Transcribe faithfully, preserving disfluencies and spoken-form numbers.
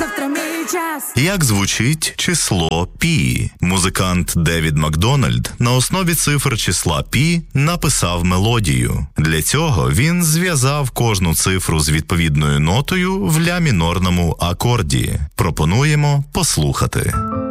завтра мій час. Як звучить число пі? Музикант Девід Макдональд на основі цифр числа пі написав мелодію. Для цього він зв'язав кожну цифру з відповідною нотою в ля мінорному акорді. Пропонуємо послухати.